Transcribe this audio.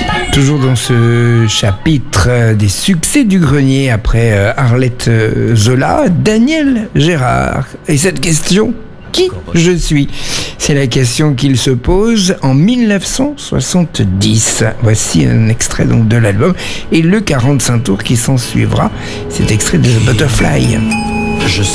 Toujours dans ce chapitre des succès du grenier après Arlette Zola, Daniel Gérard. Et cette question, qui je suis? C'est la question qu'il se pose en 1970. Voici un extrait donc de l'album et le 45 tours qui s'en suivra. C'est extrait de The Butterfly.